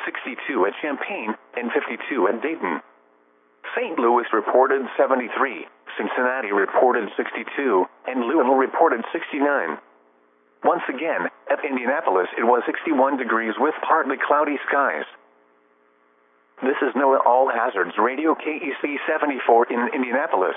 62 at Champaign, and 52 at Dayton. St. Louis reported 73, Cincinnati reported 62, and Louisville reported 69. Once again, at Indianapolis it was 61 degrees with partly cloudy skies. This is NOAA All Hazards Radio KEC 74 in Indianapolis.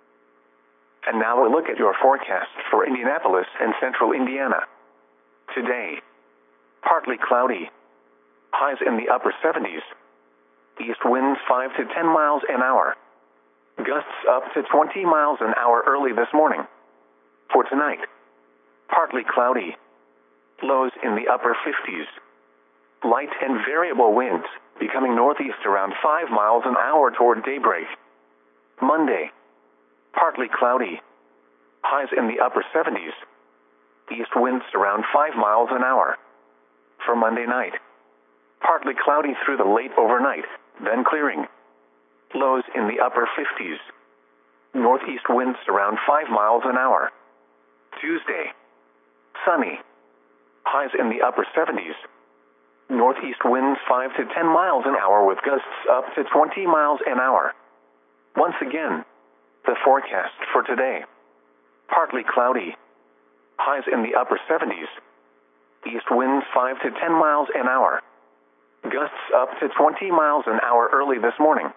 And now a look at your forecast for Indianapolis and central Indiana. Today, partly cloudy. Highs in the upper 70s. East winds 5 to 10 miles an hour. Gusts up to 20 miles an hour early this morning. For tonight, partly cloudy. Lows in the upper 50s. Light and variable winds, becoming northeast around 5 miles an hour toward daybreak. Monday, partly cloudy. Highs in the upper 70s. East winds around 5 miles an hour. For Monday night, partly cloudy through the late overnight, then clearing. Lows in the upper 50s. Northeast winds around 5 miles an hour. Tuesday, sunny. Highs in the upper 70s. Northeast winds 5 to 10 miles an hour with gusts up to 20 miles an hour. Once again, the forecast for today. Partly cloudy. Highs in the upper 70s. East winds 5 to 10 miles an hour. Gusts up to 20 miles an hour early this morning.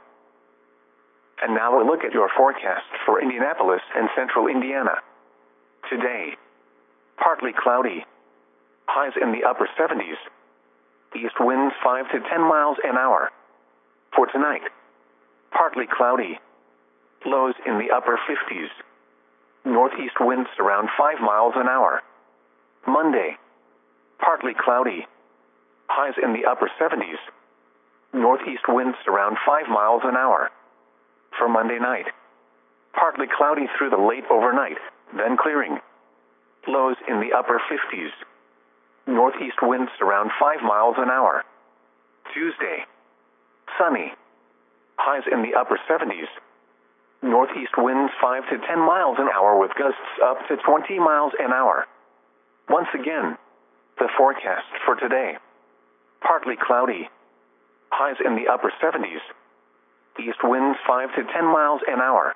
And now a look at your forecast for Indianapolis and central Indiana. Today, partly cloudy. Highs in the upper 70s. East winds 5 to 10 miles an hour. For tonight, partly cloudy. Lows in the upper 50s. Northeast winds around 5 miles an hour. Monday, partly cloudy. Highs in the upper 70s. Northeast winds around 5 miles an hour. For Monday night, partly cloudy through the late overnight, then clearing. Lows in the upper 50s. Northeast winds around 5 miles an hour. Tuesday, sunny. Highs in the upper 70s. Northeast winds 5 to 10 miles an hour with gusts up to 20 miles an hour. Once again, the forecast for today. Partly cloudy. Highs in the upper 70s. East winds 5 to 10 miles an hour.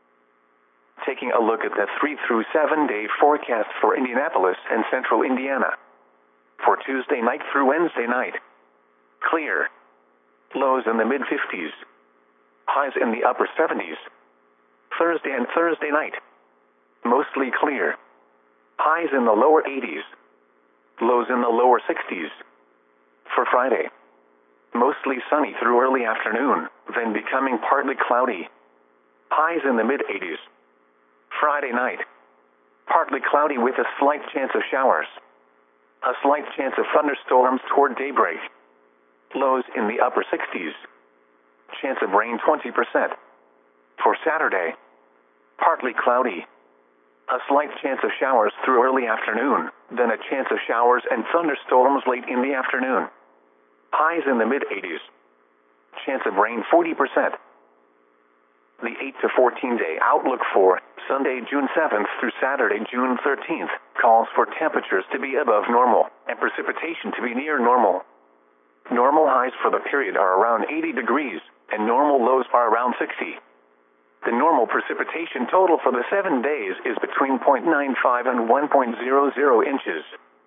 Taking a look at the 3 through 7 day forecast for Indianapolis and central Indiana. For Tuesday night through Wednesday night, clear. Lows in the mid-50s. Highs in the upper 70s. Thursday and Thursday night, mostly clear. Highs in the lower 80s. Lows in the lower 60s. For Friday, mostly sunny through early afternoon, then becoming partly cloudy. Highs in the mid-80s. Friday night, partly cloudy with a slight chance of showers. A slight chance of thunderstorms toward daybreak. Lows in the upper 60s. Chance of rain 20%. For Saturday, partly cloudy. A slight chance of showers through early afternoon, then a chance of showers and thunderstorms late in the afternoon. Highs in the mid-80s. Chance of rain 40%. The 8 to 14 day outlook for Sunday, June 7th through Saturday, June 13th, calls for temperatures to be above normal and precipitation to be near normal. Normal highs for the period are around 80 degrees, and normal lows are around 60. The normal precipitation total for the 7 days is between 0.95 and 1.00 inches.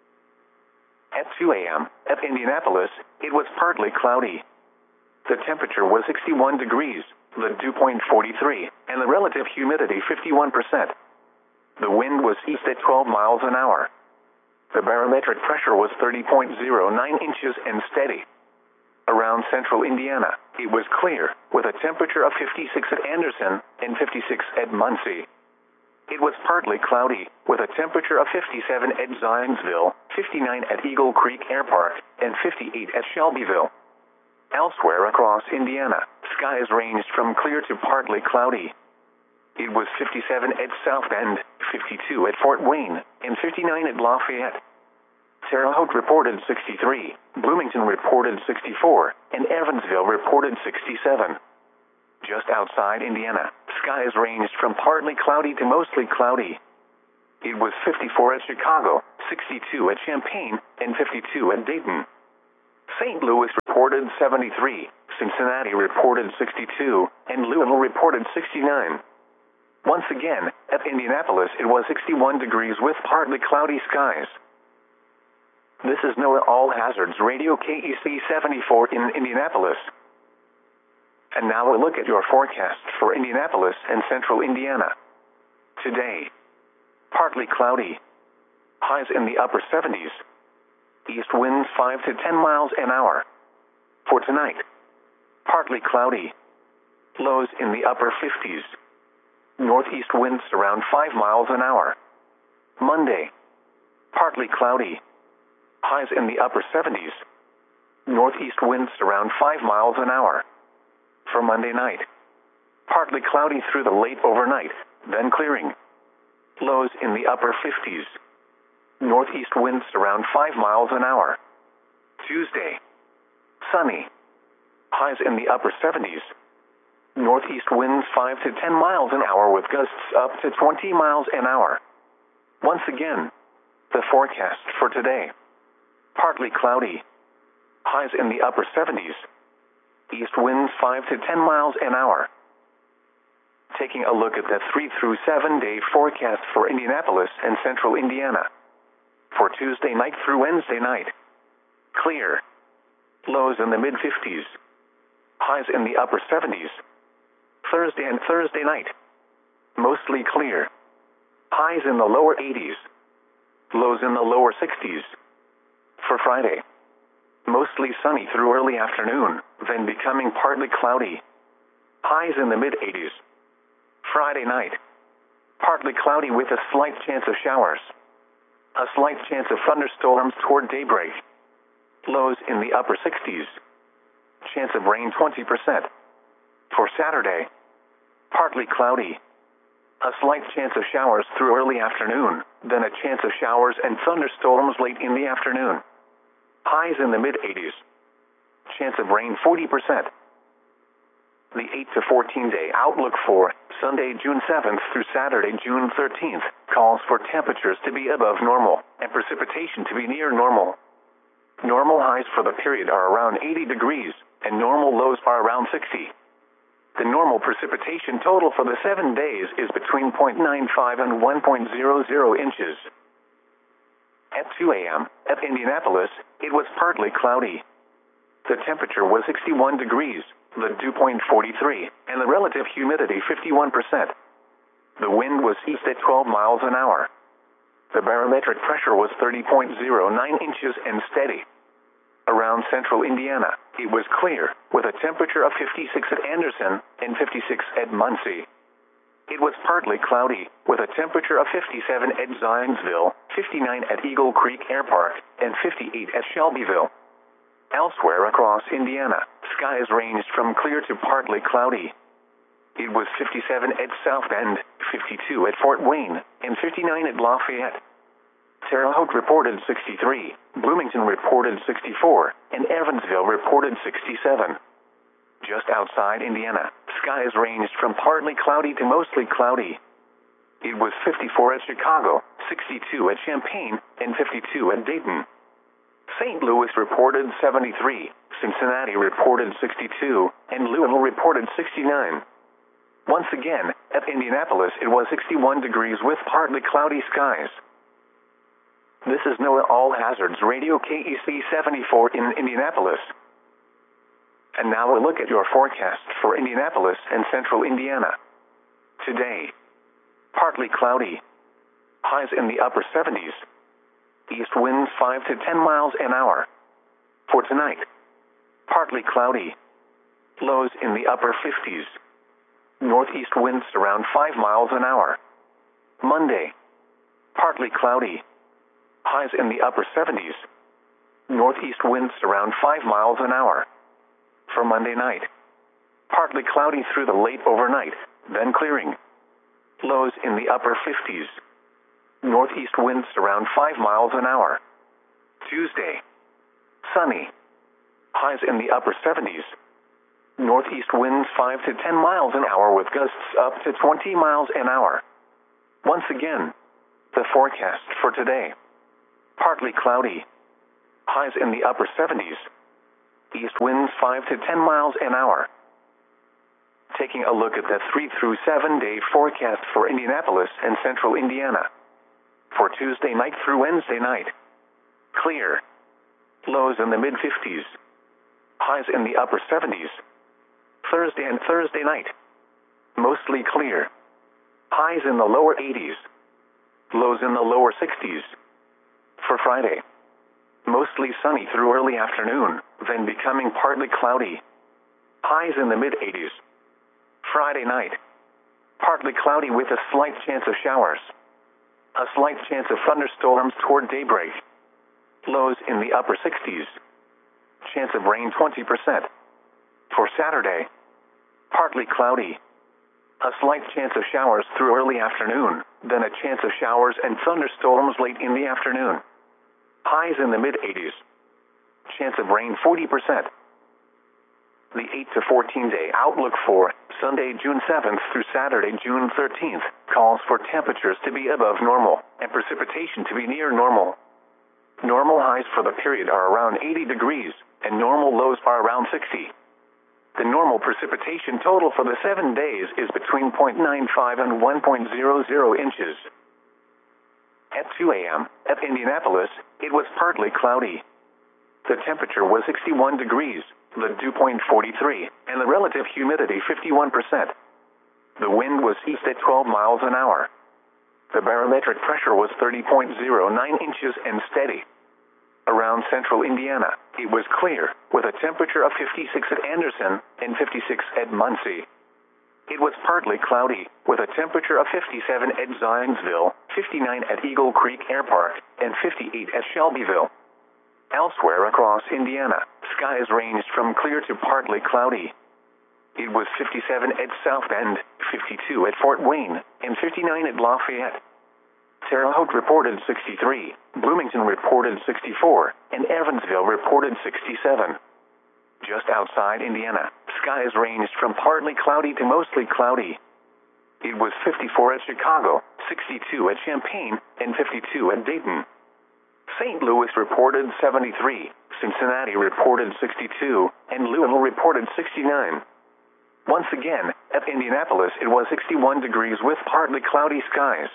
At 2 a.m., at Indianapolis, it was partly cloudy. The temperature was 61 degrees, the dew point 43, and the relative humidity 51%. The wind was east at 12 miles an hour. The barometric pressure was 30.09 inches and steady. Around central Indiana, it was clear, with a temperature of 56 at Anderson and 56 at Muncie. It was partly cloudy, with a temperature of 57 at Zionsville, 59 at Eagle Creek Air Park, and 58 at Shelbyville. Elsewhere across Indiana, skies ranged from clear to partly cloudy. It was 57 at South Bend, 52 at Fort Wayne, and 59 at Lafayette. Terre Haute reported 63, Bloomington reported 64, and Evansville reported 67. Just outside Indiana, skies ranged from partly cloudy to mostly cloudy. It was 54 at Chicago, 62 at Champaign, and 52 at Dayton. St. Louis reported 73, Cincinnati reported 62, and Louisville reported 69. Once again, at Indianapolis it was 61 degrees with partly cloudy skies. This is NOAA All Hazards Radio KEC 74 in Indianapolis. And now a look at your forecast for Indianapolis and central Indiana. Today, partly cloudy. Highs in the upper 70s. East winds 5 to 10 miles an hour. For tonight, partly cloudy. Lows in the upper 50s. Northeast winds around 5 miles an hour. Monday, partly cloudy. Highs in the upper 70s. Northeast winds around 5 miles an hour. For Monday night, partly cloudy through the late overnight, then clearing. Lows in the upper 50s. Northeast winds around 5 miles an hour. Tuesday, sunny. Highs in the upper 70s. Northeast winds 5 to 10 miles an hour with gusts up to 20 miles an hour. Once again, the forecast for today. Partly cloudy. Highs in the upper 70s. East winds 5 to 10 miles an hour. Taking a look at the 3 through 7 day forecast for Indianapolis and central Indiana. For Tuesday night through Wednesday night, clear. Lows in the mid-50s. Highs in the upper 70s. Thursday and Thursday night, mostly clear. Highs in the lower 80s. Lows in the lower 60s. For Friday, mostly sunny through early afternoon, then becoming partly cloudy. Highs in the mid-80s. Friday night, partly cloudy with a slight chance of showers. A slight chance of thunderstorms toward daybreak. Lows in the upper 60s. Chance of rain 20%. For Saturday, partly cloudy. A slight chance of showers through early afternoon, then a chance of showers and thunderstorms late in the afternoon. Highs in the mid-80s. Chance of rain 40%. The 8 to 14 day outlook for Sunday, June 7th through Saturday, June 13th calls for temperatures to be above normal and precipitation to be near normal. Normal highs for the period are around 80 degrees and normal lows are around 60. The normal precipitation total for the 7 days is between 0.95 and 1.00 inches. At 2 a.m., at Indianapolis, it was partly cloudy. The temperature was 61 degrees, the dew point 43, and the relative humidity 51%. The wind was east at 12 miles an hour. The barometric pressure was 30.09 inches and steady. Around central Indiana, it was clear, with a temperature of 56 at Anderson and 56 at Muncie. It was partly cloudy, with a temperature of 57 at Zionsville, 59 at Eagle Creek Air Park, and 58 at Shelbyville. Elsewhere across Indiana, skies ranged from clear to partly cloudy. It was 57 at South Bend, 52 at Fort Wayne, and 59 at Lafayette. Terre Haute reported 63, Bloomington reported 64, and Evansville reported 67. Just outside Indiana, skies ranged from partly cloudy to mostly cloudy. It was 54 at Chicago, 62 at Champaign, and 52 at Dayton. St. Louis reported 73, Cincinnati reported 62, and Louisville reported 69. Once again, at Indianapolis it was 61 degrees with partly cloudy skies. This is NOAA All Hazards Radio KEC 74 in Indianapolis. And now a look at your forecast for Indianapolis and central Indiana. Today, partly cloudy. Highs in the upper 70s. East winds 5 to 10 miles an hour. For tonight, partly cloudy. Lows in the upper 50s. Northeast winds around 5 miles an hour. Monday, partly cloudy. Highs in the upper 70s. Northeast winds around 5 miles an hour. For Monday night, partly cloudy through the late overnight, then clearing. Lows in the upper 50s. Northeast winds around 5 miles an hour. Tuesday, sunny. Highs in the upper 70s. Northeast winds 5 to 10 miles an hour with gusts up to 20 miles an hour. Once again, the forecast for today. Partly cloudy. Highs in the upper 70s. East winds 5 to 10 miles an hour. Taking a look at the 3 through 7 day forecast for Indianapolis and central Indiana. For Tuesday night through Wednesday night. Clear. Lows in the mid-50s. Highs in the upper 70s. Thursday and Thursday night. Mostly clear. Highs in the lower 80s. Lows in the lower 60s. For Friday. Mostly sunny through early afternoon, then becoming partly cloudy. Highs in the mid-80s. Friday night. Partly cloudy with a slight chance of showers. A slight chance of thunderstorms toward daybreak. Lows in the upper 60s. Chance of rain 20%. For Saturday. Partly cloudy. A slight chance of showers through early afternoon, then a chance of showers and thunderstorms late in the afternoon. Highs in the mid-80s. Chance of rain 40%. The 8 to 14 day outlook for Sunday, June 7th through Saturday, June 13th, calls for temperatures to be above normal and precipitation to be near normal. Normal highs for the period are around 80 degrees, and normal lows are around 60. The normal precipitation total for the 7 days is between 0.95 and 1.00 inches. At 2 a.m., at Indianapolis, it was partly cloudy. The temperature was 61 degrees, the dew point 43, and the relative humidity 51%. The wind was east at 12 miles an hour. The barometric pressure was 30.09 inches and steady. Around central Indiana, it was clear, with a temperature of 56 at Anderson and 56 at Muncie. It was partly cloudy, with a temperature of 57 at Zionsville, 59 at Eagle Creek Air Park, and 58 at Shelbyville. Elsewhere across Indiana, skies ranged from clear to partly cloudy. It was 57 at South Bend, 52 at Fort Wayne, and 59 at Lafayette. Terre Haute reported 63, Bloomington reported 64, and Evansville reported 67. Just outside Indiana, skies ranged from partly cloudy to mostly cloudy. It was 54 at Chicago, 62 at Champaign, and 52 at Dayton. St. Louis reported 73, Cincinnati reported 62, and Louisville reported 69. Once again, at Indianapolis it was 61 degrees with partly cloudy skies.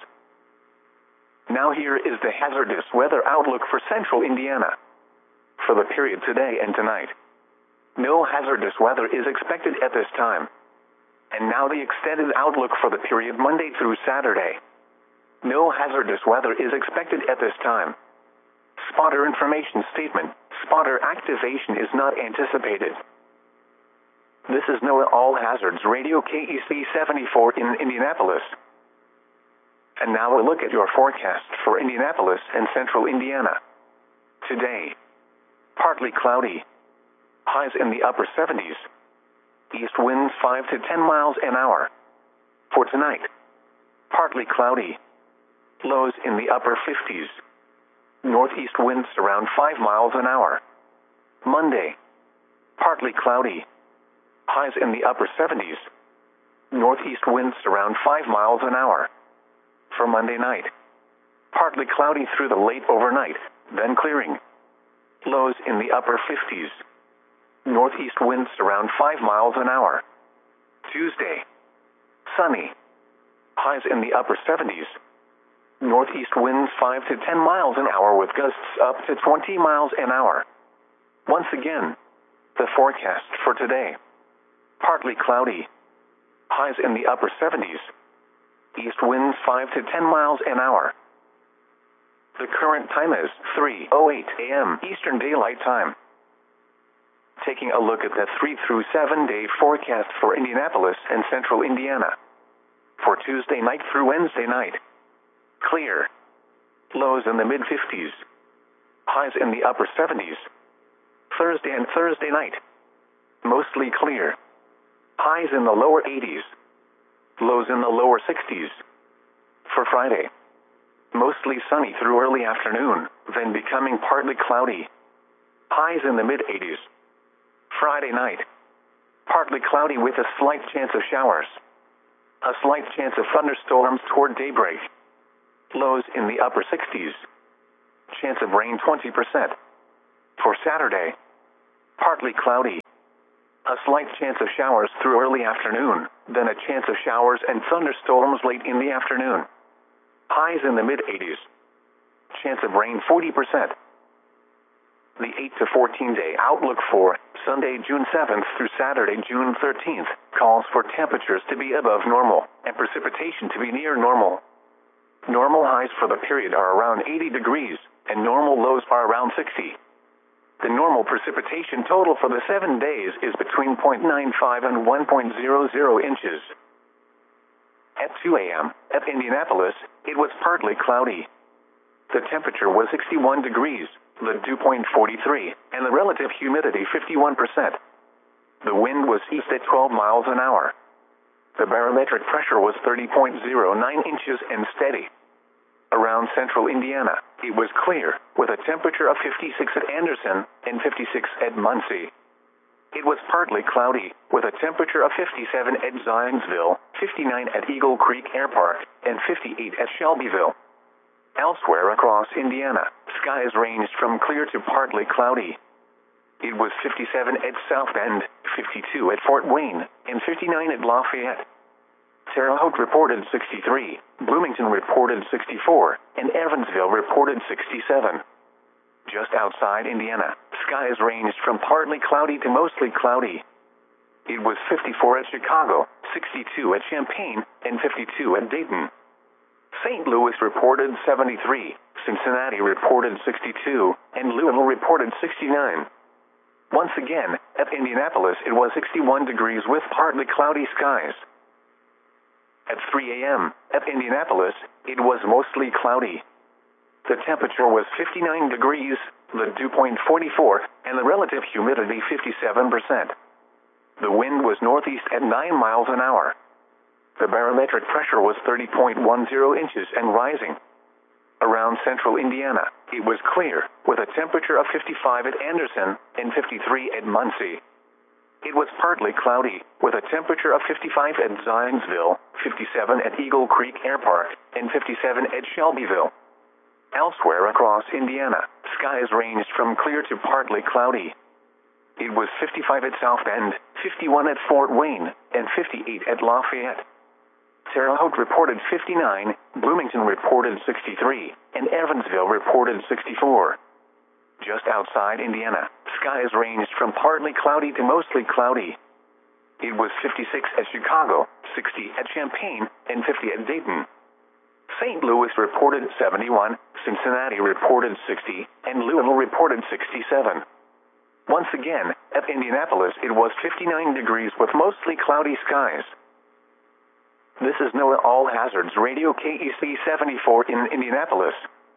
Now here is the hazardous weather outlook for central Indiana. For the period today and tonight. No hazardous weather is expected at this time. And now the extended outlook for the period Monday through Saturday. No hazardous weather is expected at this time. Spotter information statement. Spotter activation is not anticipated. This is NOAA All Hazards Radio KEC 74 in Indianapolis. And now a look at your forecast for Indianapolis and central Indiana. Today. Partly cloudy. Highs in the upper 70s. East winds 5 to 10 miles an hour. For tonight. Partly cloudy. Lows in the upper 50s. Northeast winds around 5 miles an hour. Monday. Partly cloudy. Highs in the upper 70s. Northeast winds around 5 miles an hour. For Monday night. Partly cloudy through the late overnight, then clearing. Lows in the upper 50s. Northeast winds around 5 miles an hour. Tuesday. Sunny. Highs in the upper 70s. Northeast winds 5 to 10 miles an hour with gusts up to 20 miles an hour. Once again, the forecast for today. Partly cloudy. Highs in the upper 70s. East winds 5 to 10 miles an hour. The current time is 3:08 a.m. Eastern Daylight Time. Taking a look at the 3 through 7 day forecast for Indianapolis and central Indiana. For Tuesday night through Wednesday night. Clear. Lows in the mid-50s. Highs in the upper 70s. Thursday and Thursday night. Mostly clear. Highs in the lower 80s. Lows in the lower 60s. For Friday. Mostly sunny through early afternoon, then becoming partly cloudy. Highs in the mid-80s. Friday night. Partly cloudy with a slight chance of showers. A slight chance of thunderstorms toward daybreak. Lows in the upper 60s. Chance of rain 20%. For Saturday. Partly cloudy. A slight chance of showers through early afternoon, then a chance of showers and thunderstorms late in the afternoon. Highs in the mid-80s. Chance of rain 40%. The 8 to 14 day outlook for Sunday, June 7th through Saturday, June 13th, calls for temperatures to be above normal and precipitation to be near normal. Normal highs for the period are around 80 degrees, and normal lows are around 60. The normal precipitation total for the 7 days is between 0.95 and 1.00 inches. At 2 a.m., at Indianapolis, it was partly cloudy. The temperature was 61 degrees, the dew point 43, and the relative humidity 51%. The wind was east at 12 miles an hour. The barometric pressure was 30.09 inches and steady. Around central Indiana, it was clear, with a temperature of 56 at Anderson and 56 at Muncie. It was partly cloudy, with a temperature of 57 at Zionsville, 59 at Eagle Creek Air Park, and 58 at Shelbyville. Elsewhere across Indiana, skies ranged from clear to partly cloudy. It was 57 at South Bend, 52 at Fort Wayne, and 59 at Lafayette. Terre Haute reported 63, Bloomington reported 64, and Evansville reported 67. Just outside Indiana, skies ranged from partly cloudy to mostly cloudy. It was 54 at Chicago, 62 at Champaign, and 52 at Dayton. St. Louis reported 73, Cincinnati reported 62, and Louisville reported 69. Once again, at Indianapolis it was 61 degrees with partly cloudy skies. At 3 a.m., at Indianapolis, it was mostly cloudy. The temperature was 59 degrees, the dew point 44, and the relative humidity 57%. The wind was northeast at 9 miles an hour. The barometric pressure was 30.10 inches and rising. Around central Indiana, it was clear, with a temperature of 55 at Anderson and 53 at Muncie. It was partly cloudy, with a temperature of 55 at Zionsville, 57 at Eagle Creek Air Park, and 57 at Shelbyville. Elsewhere across Indiana, skies ranged from clear to partly cloudy. It was 55 at South Bend, 51 at Fort Wayne, and 58 at Lafayette. Terre Haute reported 59, Bloomington reported 63, and Evansville reported 64. Just outside Indiana, skies ranged from partly cloudy to mostly cloudy. It was 56 at Chicago, 60 at Champaign, and 50 at Dayton. St. Louis reported 71, Cincinnati reported 60, and Louisville reported 67. Once again, at Indianapolis it was 59 degrees with mostly cloudy skies. This is NOAA All Hazards Radio KEC 74 in Indianapolis.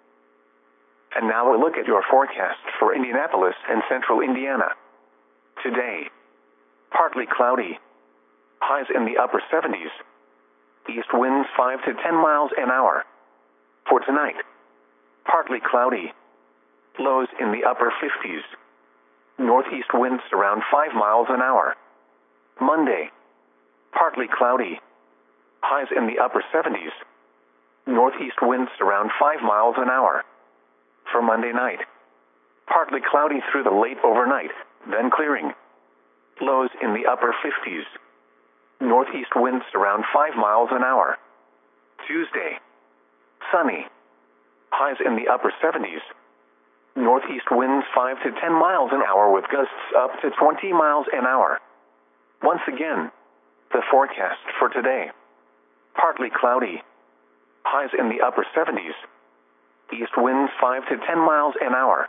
And now a look at your forecast for Indianapolis and central Indiana. Today, partly cloudy. Highs in the upper 70s. East winds 5 to 10 miles an hour. For tonight, partly cloudy. Lows in the upper 50s. Northeast winds around 5 miles an hour. Monday, partly cloudy. Highs in the upper 70s. Northeast winds around 5 miles an hour. For Monday night, partly cloudy through the late overnight, then clearing. Lows in the upper 50s. Northeast winds around 5 miles an hour. Tuesday, sunny. Highs in the upper 70s. Northeast winds 5 to 10 miles an hour with gusts up to 20 miles an hour. Once again, the forecast for today. Partly cloudy. Highs in the upper 70s. East winds 5 to 10 miles an hour.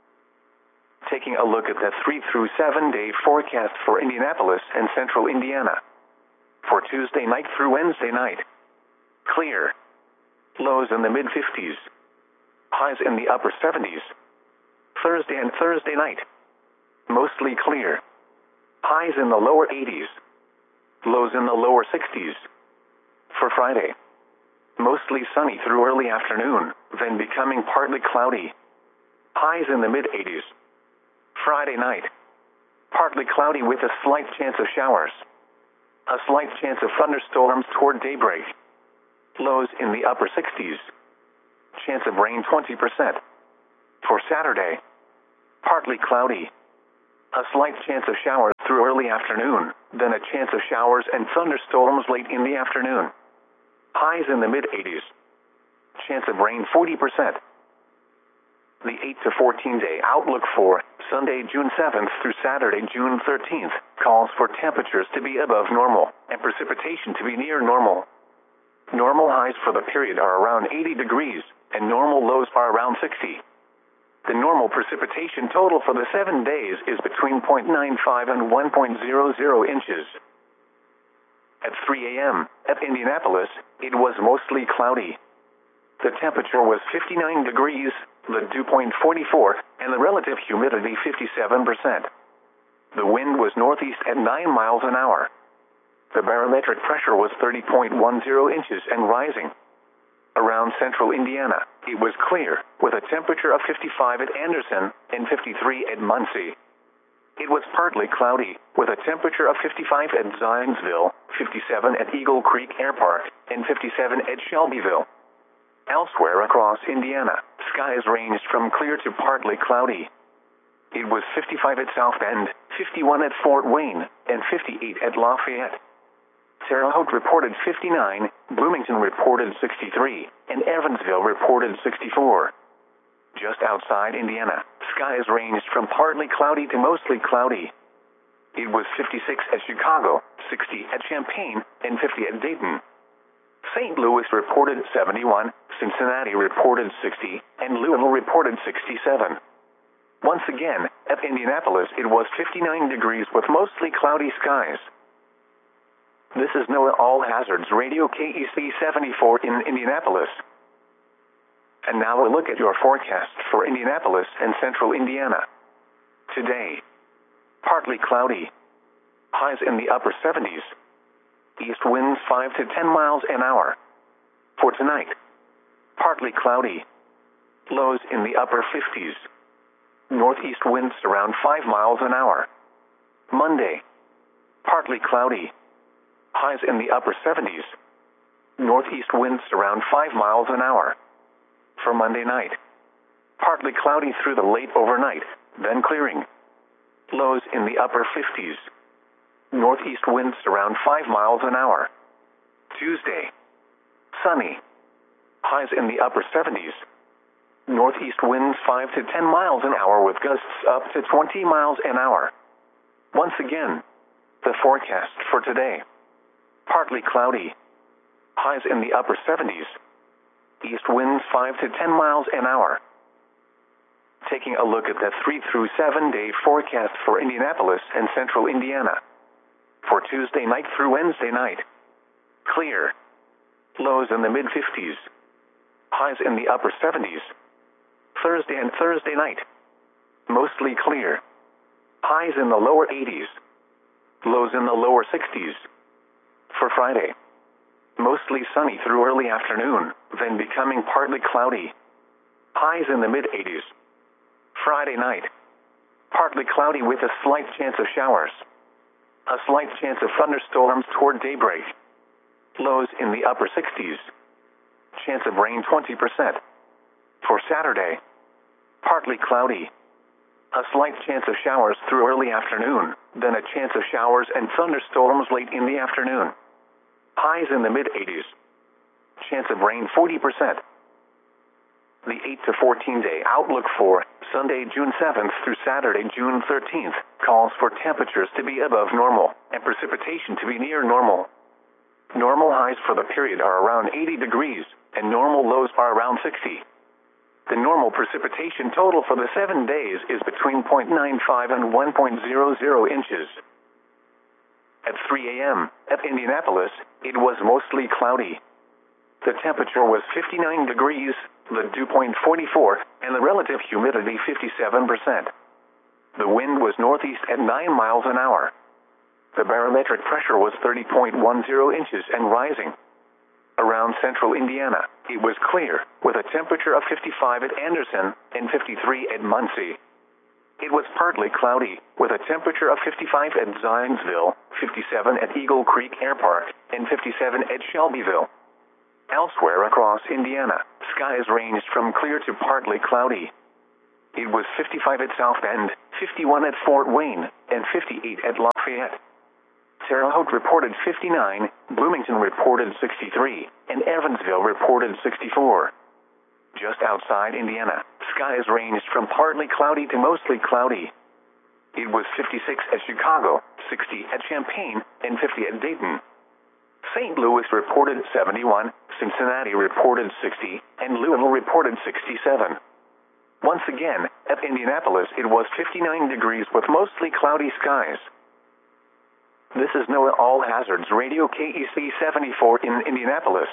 Taking a look at the 3 through 7 day forecast for Indianapolis and central Indiana. For Tuesday night through Wednesday night. Clear. Lows in the mid-50s. Highs in the upper 70s. Thursday and Thursday night. Mostly clear. Highs in the lower 80s. Lows in the lower 60s. For Friday. Mostly sunny through early afternoon, then becoming partly cloudy. Highs in the mid-80s. Friday night. Partly cloudy with a slight chance of showers. A slight chance of thunderstorms toward daybreak. Lows in the upper 60s. Chance of rain 20%. For Saturday. Partly cloudy. A slight chance of showers through early afternoon, then a chance of showers and thunderstorms late in the afternoon. Highs in the mid-80s. Chance of rain 40%. The 8 to 14 day outlook for Sunday, June 7th through Saturday, June 13th calls for temperatures to be above normal and precipitation to be near normal. Normal highs for the period are around 80 degrees and normal lows are around 60. The normal precipitation total for the 7 days is between 0.95 and 1.00 inches. At 3 a.m. at Indianapolis, it was mostly cloudy. The temperature was 59 degrees, the dew point 44, and the relative humidity 57%. The wind was northeast at 9 miles an hour. The barometric pressure was 30.10 inches and rising. Around central Indiana, it was clear, with a temperature of 55 at Anderson and 53 at Muncie. It was partly cloudy, with a temperature of 55 at Zionsville, 57 at Eagle Creek Air Park, and 57 at Shelbyville. Elsewhere across Indiana, skies ranged from clear to partly cloudy. It was 55 at South Bend, 51 at Fort Wayne, and 58 at Lafayette. Terre Haute reported 59, Bloomington reported 63, and Evansville reported 64. Just outside Indiana, skies ranged from partly cloudy to mostly cloudy. It was 56 at Chicago, 60 at Champaign, and 50 at Dayton. St. Louis reported 71, Cincinnati reported 60, and Louisville reported 67. Once again, at Indianapolis it was 59 degrees with mostly cloudy skies. This is NOAA All Hazards Radio KEC 74 in Indianapolis. And now a look at your forecast for Indianapolis and central Indiana. Today, partly cloudy. Highs in the upper 70s. East winds 5 to 10 miles an hour. For tonight, partly cloudy. Lows in the upper 50s. Northeast winds around 5 miles an hour. Monday, partly cloudy. Highs in the upper 70s. Northeast winds around 5 miles an hour. For Monday night, partly cloudy through the late overnight, then clearing. Lows in the upper 50s. Northeast winds around 5 miles an hour. Tuesday, sunny. Highs in the upper 70s. Northeast winds 5 to 10 miles an hour with gusts up to 20 miles an hour. Once again, the forecast for today. Partly cloudy. Highs in the upper 70s. East winds 5 to 10 miles an hour. Taking a look at the 3 through 7 day forecast for Indianapolis and central Indiana. For Tuesday night through Wednesday night. Clear. Lows in the mid-50s. Highs in the upper 70s. Thursday and Thursday night. Mostly clear. Highs in the lower 80s. Lows in the lower 60s. For Friday, mostly sunny through early afternoon, then becoming partly cloudy. Highs in the mid-80s. Friday night, partly cloudy with a slight chance of showers. A slight chance of thunderstorms toward daybreak. Lows in the upper 60s. Chance of rain 20%. For Saturday, partly cloudy. A slight chance of showers through early afternoon, then a chance of showers and thunderstorms late in the afternoon. Highs in the mid-80s. Chance of rain 40%. The 8 to 14 day outlook for Sunday, June 7th through Saturday, June 13th calls for temperatures to be above normal and precipitation to be near normal. Normal highs for the period are around 80 degrees and normal lows are around 60. The normal precipitation total for the 7 days is between 0.95 and 1.00 inches. At 3 a.m. at Indianapolis, it was mostly cloudy. The temperature was 59 degrees, the dew point 44, and the relative humidity 57%. The wind was northeast at 9 miles an hour. The barometric pressure was 30.10 inches and rising. Around central Indiana, it was clear, with a temperature of 55 at Anderson and 53 at Muncie. It was partly cloudy, with a temperature of 55 at Zionsville, 57 at Eagle Creek Air Park, and 57 at Shelbyville. Elsewhere across Indiana, skies ranged from clear to partly cloudy. It was 55 at South Bend, 51 at Fort Wayne, and 58 at Lafayette. Terre Haute reported 59, Bloomington reported 63, and Evansville reported 64. Just outside Indiana, skies ranged from partly cloudy to mostly cloudy. It was 56 at Chicago, 60 at Champaign, and 50 at Dayton. St. Louis reported 71, Cincinnati reported 60, and Louisville reported 67. Once again, at Indianapolis it was 59 degrees with mostly cloudy skies. This is NOAA All Hazards Radio KEC 74 in Indianapolis.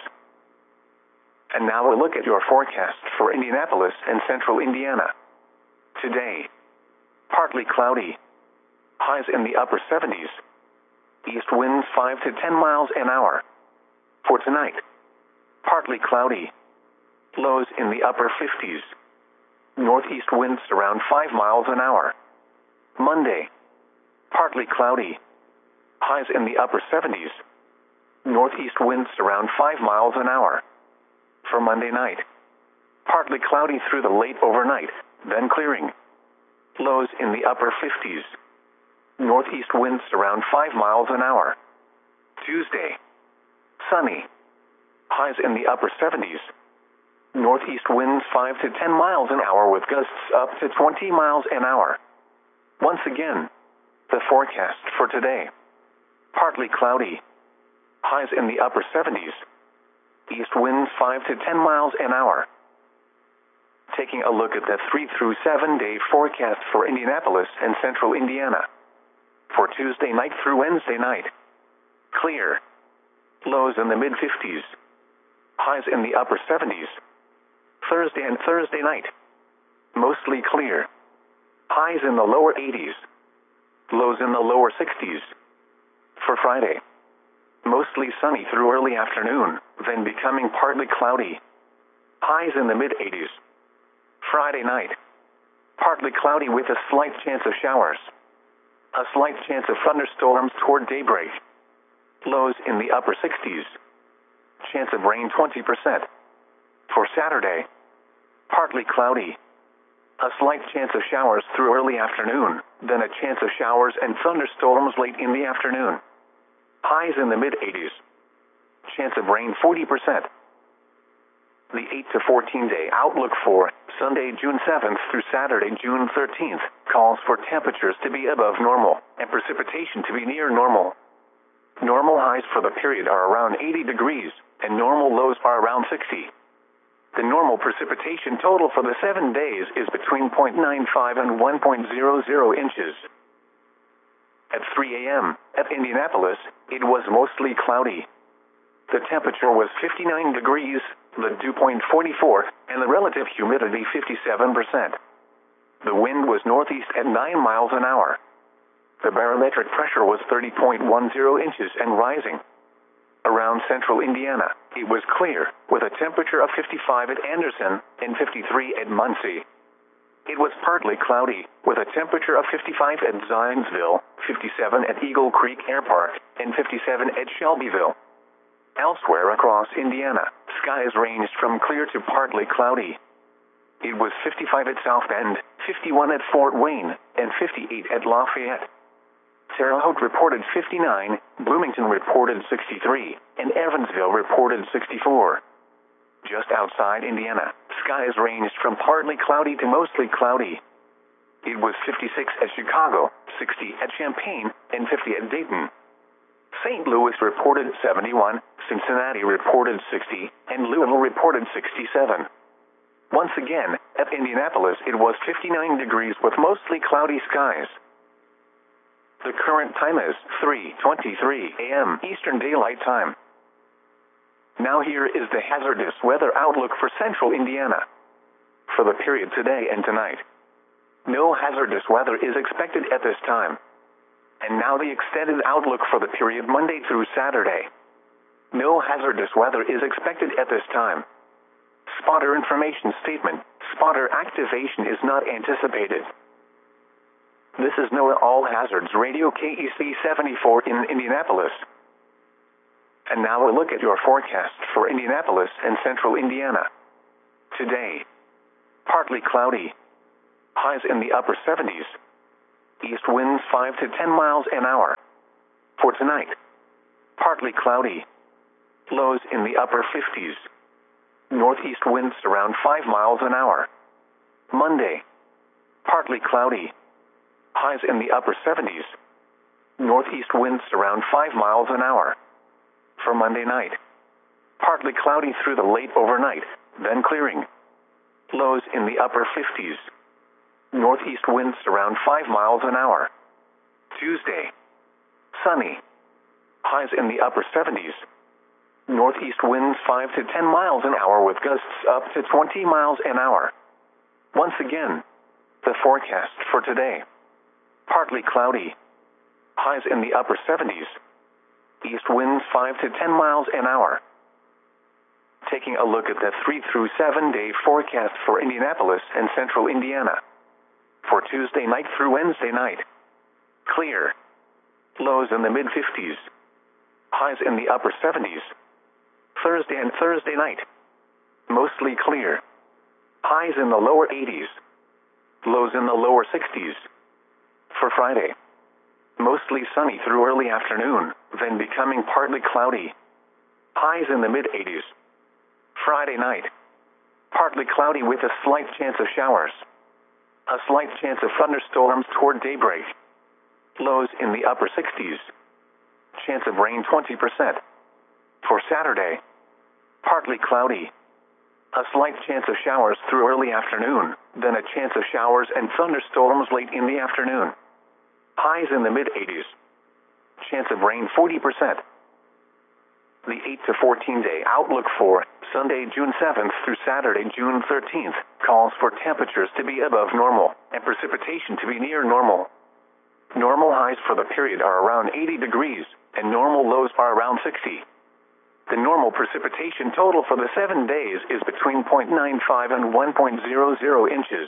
And now a look at your forecast for Indianapolis and central Indiana. Today, partly cloudy. Highs in the upper 70s. East winds 5 to 10 miles an hour. For tonight, partly cloudy. Lows in the upper 50s. Northeast winds around 5 miles an hour. Monday, partly cloudy. Highs in the upper 70s. Northeast winds around 5 miles an hour. For Monday night, partly cloudy through the late overnight, then clearing. Lows in the upper 50s. Northeast winds around 5 miles an hour. Tuesday, sunny. Highs in the upper 70s. Northeast winds 5 to 10 miles an hour with gusts up to 20 miles an hour. Once again, the forecast for today. Partly cloudy. Highs in the upper 70s. East winds 5 to 10 miles an hour. Taking a look at the 3 through 7 day forecast for Indianapolis and central Indiana. For Tuesday night through Wednesday night. Clear. Lows in the mid-50s. Highs in the upper 70s. Thursday and Thursday night. Mostly clear. Highs in the lower 80s. Lows in the lower 60s. For Friday, mostly sunny through early afternoon, then becoming partly cloudy. Highs in the mid-80s. Friday night, partly cloudy with a slight chance of showers. A slight chance of thunderstorms toward daybreak. Lows in the upper 60s. Chance of rain 20%. For Saturday, partly cloudy. A slight chance of showers through early afternoon, then a chance of showers and thunderstorms late in the afternoon. Highs in the mid-80s. Chance of rain 40%. The 8 to 14 day outlook for Sunday, June 7th through Saturday, June 13th calls for temperatures to be above normal and precipitation to be near normal. Normal highs for the period are around 80 degrees and normal lows are around 60. The normal precipitation total for the 7 days is between 0.95 and 1.00 inches. At 3 a.m., at Indianapolis, it was mostly cloudy. The temperature was 59 degrees, the dew point 44, and the relative humidity 57%. The wind was northeast at 9 miles an hour. The barometric pressure was 30.10 inches and rising. Around central Indiana, it was clear, with a temperature of 55 at Anderson and 53 at Muncie. It was partly cloudy, with a temperature of 55 at Zionsville, 57 at Eagle Creek Air Park, and 57 at Shelbyville. Elsewhere across Indiana, skies ranged from clear to partly cloudy. It was 55 at South Bend, 51 at Fort Wayne, and 58 at Lafayette. Terre Haute reported 59, Bloomington reported 63, and Evansville reported 64. Just outside Indiana, skies ranged from partly cloudy to mostly cloudy. It was 56 at Chicago, 60 at Champaign, and 50 at Dayton. St. Louis reported 71, Cincinnati reported 60, and Louisville reported 67. Once again, at Indianapolis it was 59 degrees with mostly cloudy skies. The current time is 3:23 a.m. Eastern Daylight Time. Now here is the hazardous weather outlook for central Indiana. For the period today and tonight, no hazardous weather is expected at this time. And now the extended outlook for the period Monday through Saturday. No hazardous weather is expected at this time. Spotter information statement. Spotter activation is not anticipated. This is NOAA All Hazards Radio KEC 74 in Indianapolis. And now a look at your forecast for Indianapolis and central Indiana. Today, partly cloudy. Highs in the upper 70s. East winds 5 to 10 miles an hour. For tonight, partly cloudy. Lows in the upper 50s. Northeast winds around 5 miles an hour. Monday, partly cloudy. Highs in the upper 70s. Northeast winds around 5 miles an hour. For Monday night, partly cloudy through the late overnight, then clearing. Lows in the upper 50s. Northeast winds around 5 miles an hour. Tuesday, sunny. Highs in the upper 70s. Northeast winds 5 to 10 miles an hour with gusts up to 20 miles an hour. Once again, the forecast for today. Partly cloudy. Highs in the upper 70s. East winds 5 to 10 miles an hour. Taking a look at the 3 through 7 day forecast for Indianapolis and central Indiana. For Tuesday night through Wednesday night. Clear. Lows in the mid-50s. Highs in the upper 70s. Thursday and Thursday night. Mostly clear. Highs in the lower 80s. Lows in the lower 60s. For Friday, mostly sunny through early afternoon, then becoming partly cloudy. Highs in the mid-80s. Friday night, partly cloudy with a slight chance of showers. A slight chance of thunderstorms toward daybreak. Lows in the upper 60s. Chance of rain 20%. For Saturday, partly cloudy. A slight chance of showers through early afternoon, then a chance of showers and thunderstorms late in the afternoon. Highs in the mid-80s. Chance of rain 40%. The 8 to 14 day outlook for Sunday, June 7th through Saturday, June 13th calls for temperatures to be above normal and precipitation to be near normal. Normal highs for the period are around 80 degrees and normal lows are around 60. The normal precipitation total for the 7 days is between 0.95 and 1.00 inches.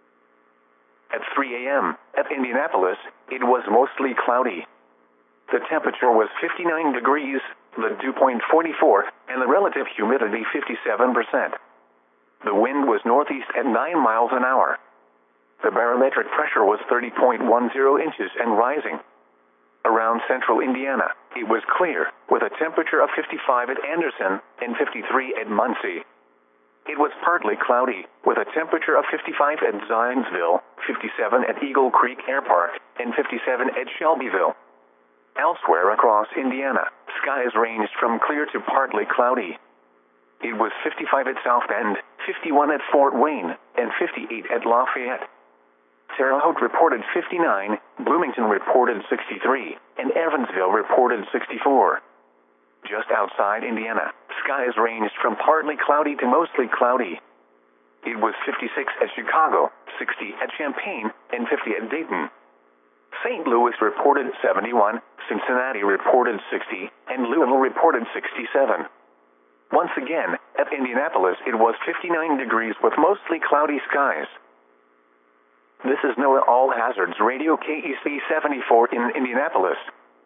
At 3 a.m. at Indianapolis, it was mostly cloudy. The temperature was 59 degrees, the dew point 44, and the relative humidity 57%. The wind was northeast at 9 miles an hour. The barometric pressure was 30.10 inches and rising. Around central Indiana, it was clear, with a temperature of 55 at Anderson and 53 at Muncie. It was partly cloudy, with a temperature of 55 at Zionsville, 57 at Eagle Creek Air Park, and 57 at Shelbyville. Elsewhere across Indiana, skies ranged from clear to partly cloudy. It was 55 at South Bend, 51 at Fort Wayne, and 58 at Lafayette. Terre Haute reported 59, Bloomington reported 63, and Evansville reported 64. Just outside Indiana, skies ranged from partly cloudy to mostly cloudy. It was 56 at Chicago, 60 at Champaign, and 50 at Dayton. St. Louis reported 71, Cincinnati reported 60, and Louisville reported 67. Once again, at Indianapolis it was 59 degrees with mostly cloudy skies. This is NOAA All Hazards Radio KEC 74 in Indianapolis.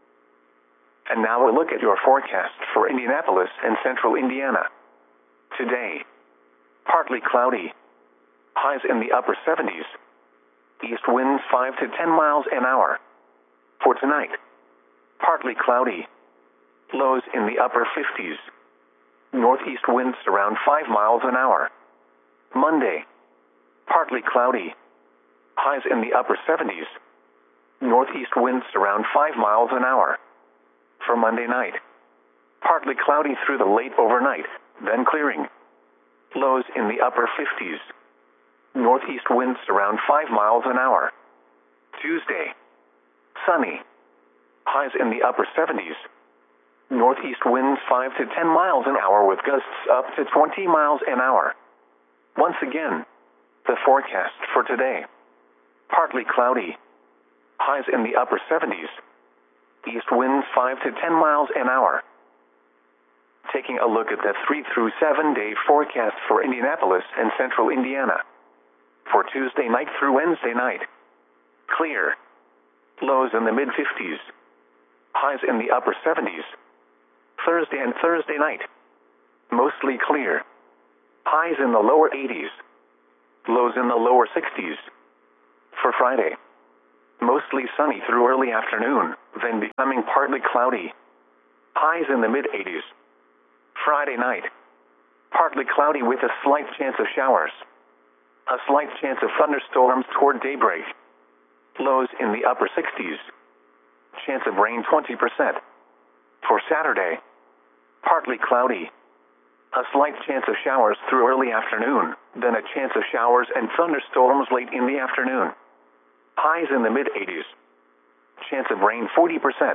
And now a look at your forecast for Indianapolis and central Indiana. Today, partly cloudy. Highs in the upper 70s. East winds 5 to 10 miles an hour. For tonight, partly cloudy. Lows in the upper 50s. Northeast winds around 5 miles an hour. Monday, partly cloudy. Highs in the upper 70s. Northeast winds around 5 miles an hour. For Monday night, partly cloudy through the late overnight, then clearing. Lows in the upper 50s. Northeast winds around 5 miles an hour. Tuesday, sunny. Highs in the upper 70s. Northeast winds 5 to 10 miles an hour with gusts up to 20 miles an hour. Once again, the forecast for today. Partly cloudy. Highs in the upper 70s. East winds 5 to 10 miles an hour. Taking a look at the 3 through 7 day forecast for Indianapolis and central Indiana. For Tuesday night through Wednesday night. Clear. Lows in the mid-50s. Highs in the upper 70s. Thursday and Thursday night. Mostly clear. Highs in the lower 80s. Lows in the lower 60s. For Friday. Mostly sunny through early afternoon, then becoming partly cloudy. Highs in the mid-80s. Friday night. Partly cloudy with a slight chance of showers. A slight chance of thunderstorms toward daybreak. Lows in the upper 60s. Chance of rain 20%. For Saturday. Partly cloudy. A slight chance of showers through early afternoon, then a chance of showers and thunderstorms late in the afternoon. Highs in the mid-80s. Chance of rain 40%.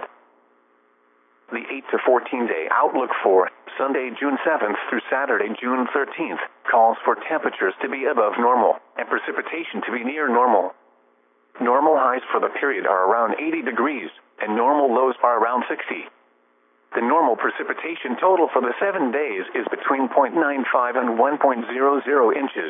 The 8 to 14 day outlook for Sunday, June 7th through Saturday, June 13th, calls for temperatures to be above normal and precipitation to be near normal. Normal highs for the period are around 80 degrees, and normal lows are around 60. The normal precipitation total for the 7 days is between 0.95 and 1.00 inches.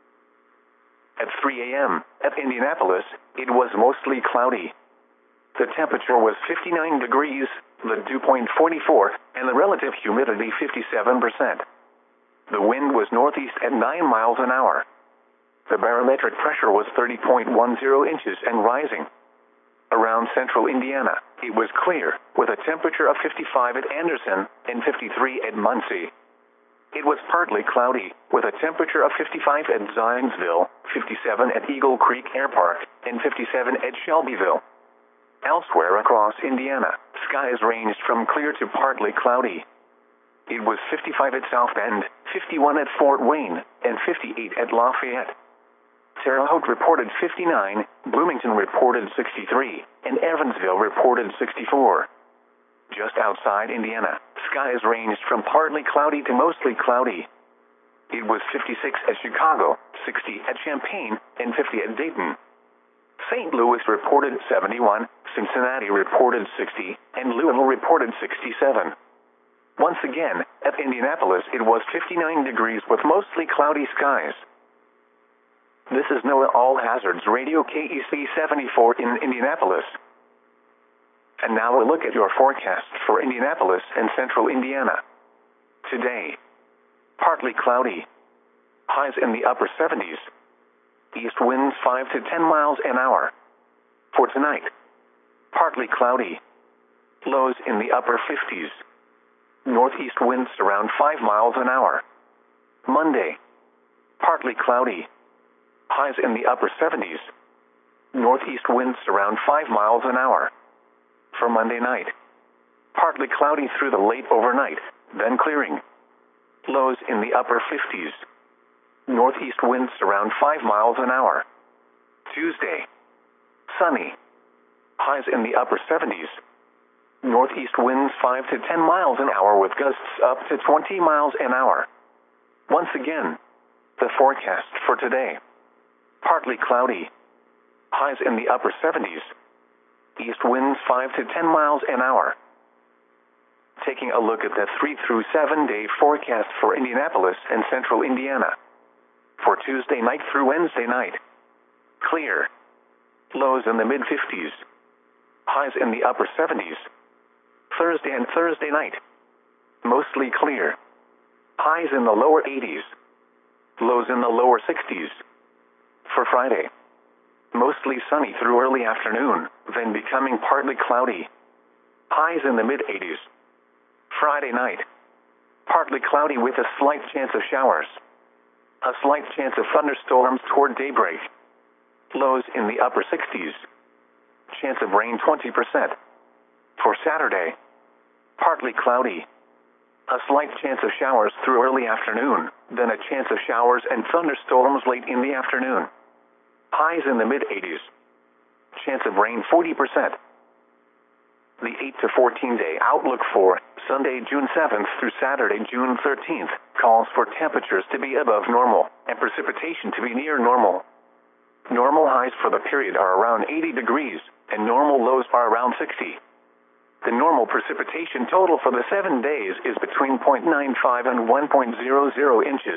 At 3 a.m., at Indianapolis, it was mostly cloudy. The temperature was 59 degrees, the dew point 44, and the relative humidity 57%. The wind was northeast at 9 miles an hour. The barometric pressure was 30.10 inches and rising. Around central Indiana, it was clear, with a temperature of 55 at Anderson and 53 at Muncie. It was partly cloudy, with a temperature of 55 at Zionsville, 57 at Eagle Creek Air Park, and 57 at Shelbyville. Elsewhere across Indiana, skies ranged from clear to partly cloudy. It was 55 at South Bend, 51 at Fort Wayne, and 58 at Lafayette. Terre Haute reported 59, Bloomington reported 63, and Evansville reported 64. Just outside Indiana, skies ranged from partly cloudy to mostly cloudy. It was 56 at Chicago, 60 at Champaign, and 50 at Dayton. St. Louis reported 71, Cincinnati reported 60, and Louisville reported 67. Once again, at Indianapolis it was 59 degrees with mostly cloudy skies. This is NOAA All Hazards Radio KEC 74 in Indianapolis. And now a look at your forecast for Indianapolis and central Indiana. Today, partly cloudy. Highs in the upper 70s. East winds 5 to 10 miles an hour. For tonight, partly cloudy. Lows in the upper 50s. Northeast winds around 5 miles an hour. Monday, partly cloudy. Highs in the upper 70s. Northeast winds around 5 miles an hour. For Monday night, partly cloudy through the late overnight, then clearing. Lows in the upper 50s. Northeast winds around 5 miles an hour. Tuesday, sunny. Highs in the upper 70s. Northeast winds 5 to 10 miles an hour with gusts up to 20 miles an hour. Once again, the forecast for today. Partly cloudy. Highs in the upper 70s. East winds 5 to 10 miles an hour. Taking a look at the 3 through 7 day forecast for Indianapolis and central Indiana. For Tuesday night through Wednesday night. Clear. Lows in the mid-50s. Highs in the upper 70s. Thursday and Thursday night. Mostly clear. Highs in the lower 80s. Lows in the lower 60s. For Friday. Mostly sunny through early afternoon, then becoming partly cloudy. Highs in the mid-80s. Friday night. Partly cloudy with a slight chance of showers. A slight chance of thunderstorms toward daybreak. Lows in the upper 60s. Chance of rain 20%. For Saturday. Partly cloudy. A slight chance of showers through early afternoon, then a chance of showers and thunderstorms late in the afternoon. Highs in the mid-80s. Chance of rain 40%. The 8 to 14 day outlook for Sunday, June 7th through Saturday, June 13th, calls for temperatures to be above normal and precipitation to be near normal. Normal highs for the period are around 80 degrees, and normal lows are around 60. The normal precipitation total for the 7 days is between 0.95 and 1.00 inches.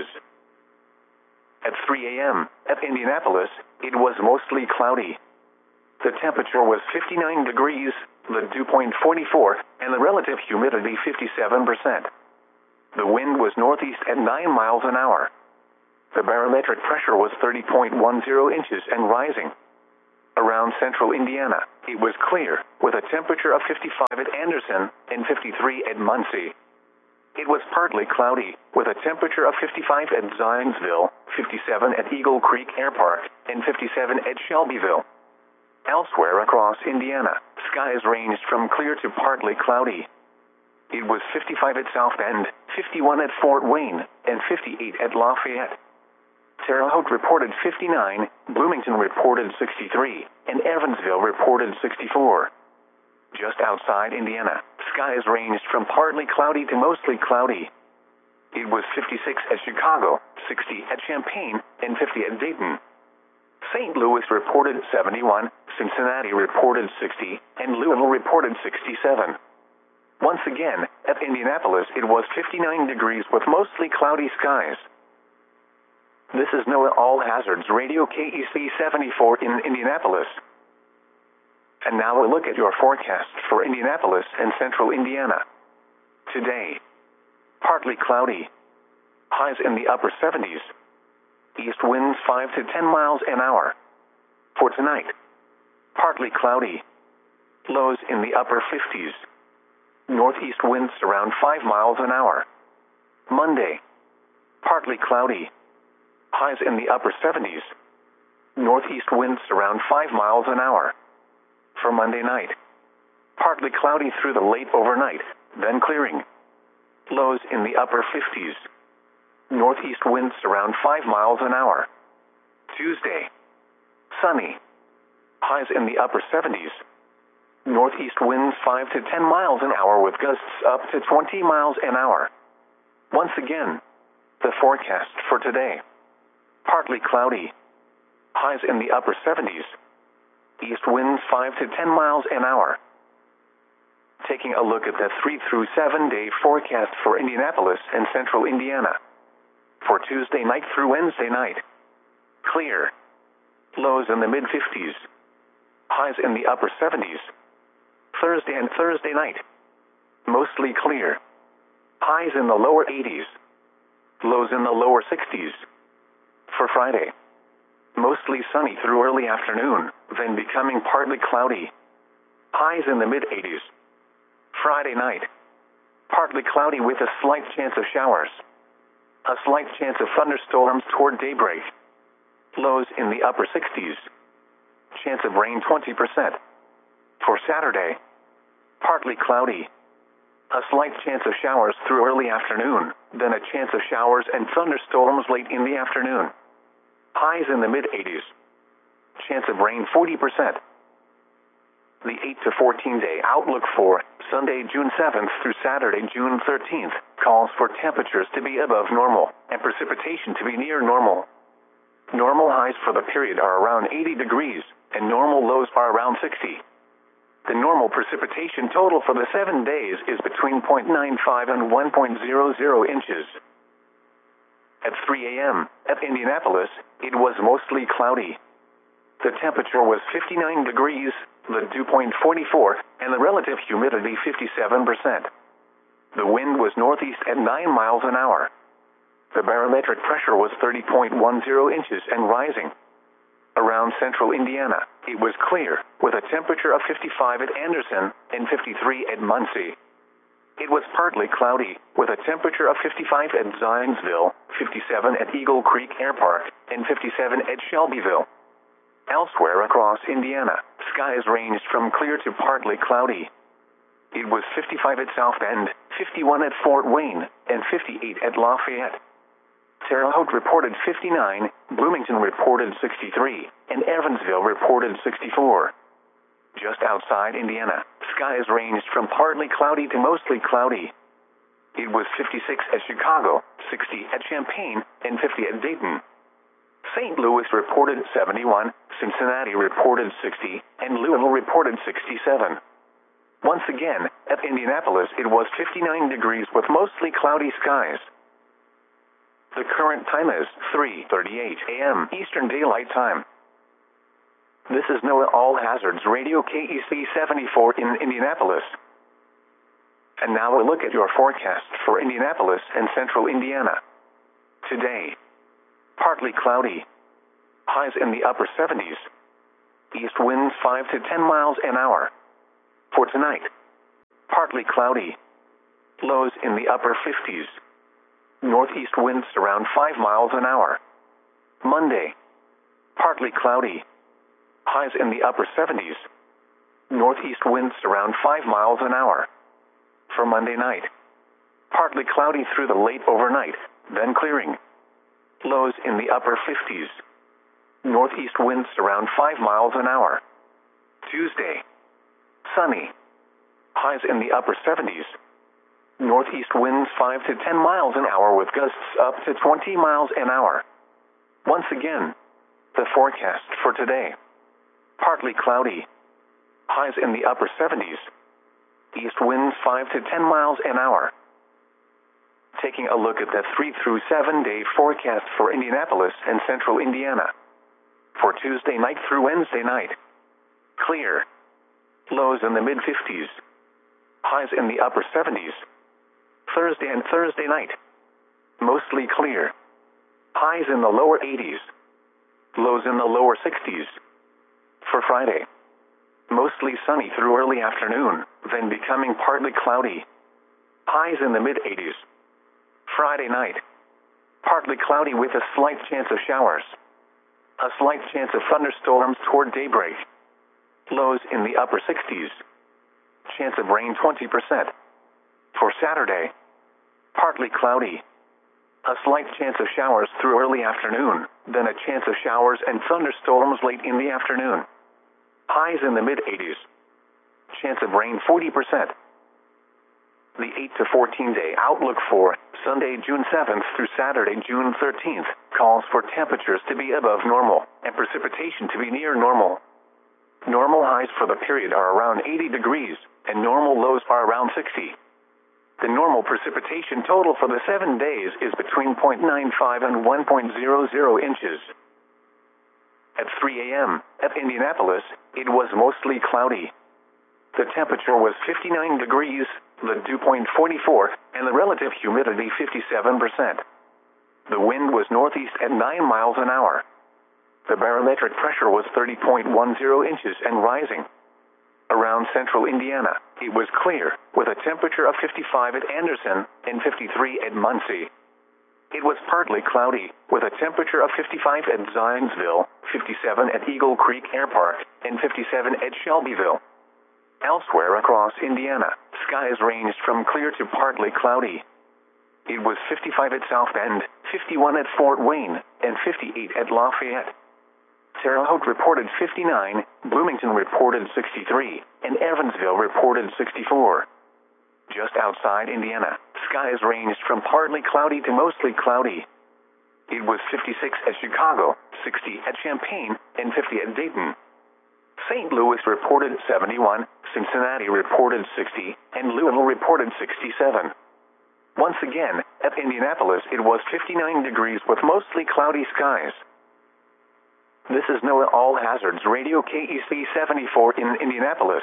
At 3 a.m., at Indianapolis, it was mostly cloudy. The temperature was 59 degrees, the dew point 44, and the relative humidity 57%. The wind was northeast at 9 miles an hour. The barometric pressure was 30.10 inches and rising. Around around central Indiana, it was clear, with a temperature of 55 at Anderson and 53 at Muncie. It was partly cloudy, with a temperature of 55 at Zionsville, 57 at Eagle Creek Air Park, and 57 at Shelbyville. Elsewhere across Indiana, skies ranged from clear to partly cloudy. It was 55 at South Bend, 51 at Fort Wayne, and 58 at Lafayette. Terre Haute reported 59, Bloomington reported 63, and Evansville reported 64. Just outside Indiana, skies ranged from partly cloudy to mostly cloudy. It was 56 at Chicago, 60 at Champaign, and 50 at Dayton. St. Louis reported 71, Cincinnati reported 60, and Louisville reported 67. Once again, at Indianapolis it was 59 degrees with mostly cloudy skies. This is NOAA All Hazards Radio KEC 74 in Indianapolis. And now a look at your forecast for Indianapolis and central Indiana. Today, partly cloudy. Highs in the upper 70s. East winds 5 to 10 miles an hour. For tonight, partly cloudy. Lows in the upper 50s. Northeast winds around 5 miles an hour. Monday, partly cloudy. Highs in the upper 70s. Northeast winds around 5 miles an hour. For Monday night, partly cloudy through the late overnight, then clearing. Lows in the upper 50s. Northeast winds around 5 miles an hour. Tuesday, sunny. Highs in the upper 70s. Northeast winds 5 to 10 miles an hour with gusts up to 20 miles an hour. Once again, the forecast for today. Partly cloudy. Highs in the upper 70s. East winds 5 to 10 miles an hour. Taking a look at the 3 through 7 day forecast for Indianapolis and central Indiana. For Tuesday night through Wednesday night. Clear. Lows in the mid-50s. Highs in the upper 70s. Thursday and Thursday night. Mostly clear. Highs in the lower 80s. Lows in the lower 60s. For Friday. Mostly sunny through early afternoon, then becoming partly cloudy. Highs in the mid-80s. Friday night. Partly cloudy with a slight chance of showers. A slight chance of thunderstorms toward daybreak. Lows in the upper 60s. Chance of rain 20%. For Saturday. Partly cloudy. A slight chance of showers through early afternoon, then a chance of showers and thunderstorms late in the afternoon. Highs in the mid-80s. Chance of rain 40%. The 8 to 14 day outlook for Sunday, June 7th through Saturday, June 13th calls for temperatures to be above normal and precipitation to be near normal. Normal highs for the period are around 80 degrees and normal lows are around 60. The normal precipitation total for the 7 days is between 0.95 and 1.00 inches. At 3 a.m., at Indianapolis, it was mostly cloudy. The temperature was 59 degrees, the dew point 44, and the relative humidity 57%. The wind was northeast at 9 miles an hour. The barometric pressure was 30.10 inches and rising. Around central Indiana, it was clear, with a temperature of 55 at Anderson and 53 at Muncie. It was partly cloudy, with a temperature of 55 at Zionsville, 57 at Eagle Creek Air Park, and 57 at Shelbyville. Elsewhere across Indiana, skies ranged from clear to partly cloudy. It was 55 at South Bend, 51 at Fort Wayne, and 58 at Lafayette. Terre Haute reported 59, Bloomington reported 63, and Evansville reported 64. Just outside Indiana, skies ranged from partly cloudy to mostly cloudy. It was 56 at Chicago, 60 at Champaign, and 50 at Dayton. St. Louis reported 71, Cincinnati reported 60, and Louisville reported 67. Once again, at Indianapolis it was 59 degrees with mostly cloudy skies. The current time is 3:38 a.m. Eastern Daylight Time. This is NOAA All Hazards Radio KEC 74 in Indianapolis. And now a look at your forecast for Indianapolis and central Indiana. Today, partly cloudy. Highs in the upper 70s. East winds 5 to 10 miles an hour. For tonight, partly cloudy. Lows in the upper 50s. Northeast winds around 5 miles an hour. Monday, partly cloudy. Highs in the upper 70s. Northeast winds around 5 miles an hour. For Monday night, partly cloudy through the late overnight, then clearing. Lows in the upper 50s. Northeast winds around 5 miles an hour. Tuesday, sunny. Highs in the upper 70s. Northeast winds 5 to 10 miles an hour with gusts up to 20 miles an hour. Once again, the forecast for today. Partly cloudy. Highs in the upper 70s. East winds 5 to 10 miles an hour. Taking a look at the 3 through 7 day forecast for Indianapolis and central Indiana. For Tuesday night through Wednesday night. Clear. Lows in the mid-50s. Highs in the upper 70s. Thursday and Thursday night. Mostly clear. Highs in the lower 80s. Lows in the lower 60s. For Friday. Mostly sunny through early afternoon, then becoming partly cloudy. Highs in the mid-80s. Friday night. Partly cloudy with a slight chance of showers. A slight chance of thunderstorms toward daybreak. Lows in the upper 60s. Chance of rain 20%. For Saturday. Partly cloudy. A slight chance of showers through early afternoon, then a chance of showers and thunderstorms late in the afternoon. Highs in the mid-80s. Chance of rain 40%. The 8 to 14 day outlook for Sunday, June 7th through Saturday, June 13th calls for temperatures to be above normal and precipitation to be near normal. Normal highs for the period are around 80 degrees and normal lows are around 60. The normal precipitation total for the 7 days is between 0.95 and 1.00 inches. At 3 a.m. at Indianapolis, it was mostly cloudy. The temperature was 59 degrees, the dew point 44, and the relative humidity 57%. The wind was northeast at 9 miles an hour. The barometric pressure was 30.10 inches and rising. Around central Indiana, it was clear, with a temperature of 55 at Anderson and 53 at Muncie. It was partly cloudy, with a temperature of 55 at Zionsville, 57 at Eagle Creek Air Park, and 57 at Shelbyville. Elsewhere across Indiana, skies ranged from clear to partly cloudy. It was 55 at South Bend, 51 at Fort Wayne, and 58 at Lafayette. Terre Haute reported 59, Bloomington reported 63, and Evansville reported 64. Just outside Indiana, skies ranged from partly cloudy to mostly cloudy. It was 56 at Chicago, 60 at Champaign, and 50 at Dayton. St. Louis reported 71, Cincinnati reported 60, and Louisville reported 67. Once again, at Indianapolis it was 59 degrees with mostly cloudy skies. This is NOAA All Hazards Radio KEC 74 in Indianapolis.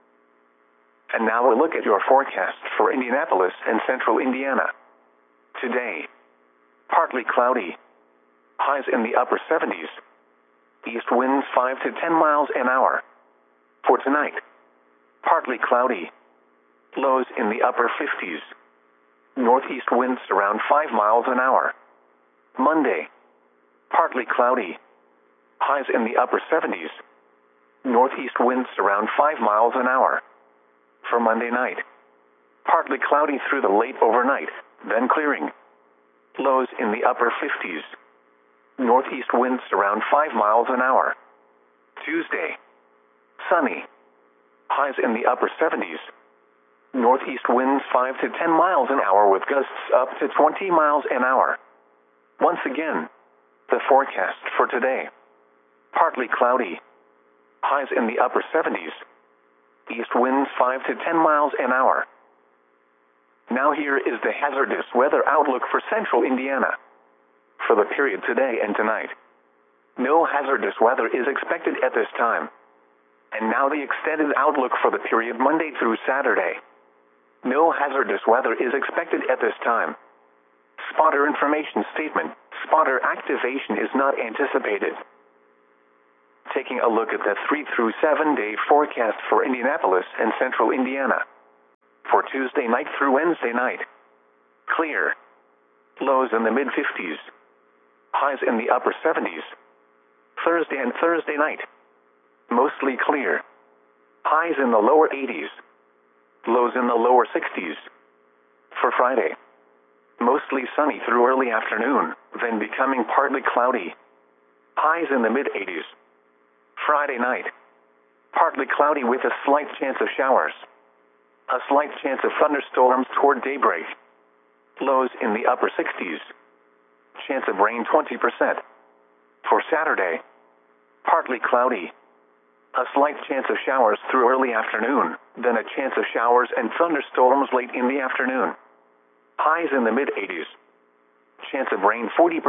And now a look at your forecast for Indianapolis and central Indiana. Today, partly cloudy. Highs in the upper 70s. East winds 5 to 10 miles an hour. For tonight, partly cloudy. Lows in the upper 50s. Northeast winds around 5 miles an hour. Monday, partly cloudy. Highs in the upper 70s. Northeast winds around 5 miles an hour. For Monday night, partly cloudy through the late overnight, then clearing. Lows in the upper 50s. Northeast winds around 5 miles an hour. Tuesday, sunny. Highs in the upper 70s. Northeast winds 5 to 10 miles an hour with gusts up to 20 miles an hour. Once again, the forecast for today. Partly cloudy. Highs in the upper 70s. East winds 5 to 10 miles an hour. Now here is the hazardous weather outlook for central Indiana. For the period today and tonight, no hazardous weather is expected at this time. And now the extended outlook for the period Monday through Saturday. No hazardous weather is expected at this time. Spotter information statement. Spotter activation is not anticipated. Taking a look at the 3 through 7 day forecast for Indianapolis and central Indiana. For Tuesday night through Wednesday night. Clear. Lows in the mid-50s. Highs in the upper 70s. Thursday and Thursday night. Mostly clear. Highs in the lower 80s. Lows in the lower 60s. For Friday. Mostly sunny through early afternoon, then becoming partly cloudy. Highs in the mid-80s. Friday night. Partly cloudy with a slight chance of showers. A slight chance of thunderstorms toward daybreak. Lows in the upper 60s. Chance of rain 20%. For Saturday. Partly cloudy. A slight chance of showers through early afternoon, then a chance of showers and thunderstorms late in the afternoon. Highs in the mid-80s. Chance of rain 40%.